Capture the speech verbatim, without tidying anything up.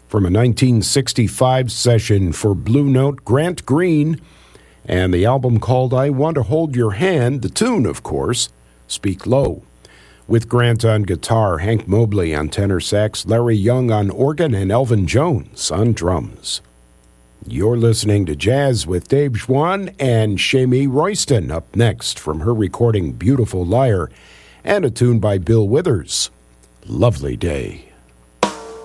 from a nineteen sixty-five session for Blue Note, Grant Green, and the album called I Want to Hold Your Hand, the tune, of course, Speak Low. With Grant on guitar, Hank Mobley on tenor sax, Larry Young on organ, and Elvin Jones on drums. You're listening to Jazz with Dave Schwann and Shamie Royston up next from her recording Beautiful Liar and a tune by Bill Withers, Lovely Day.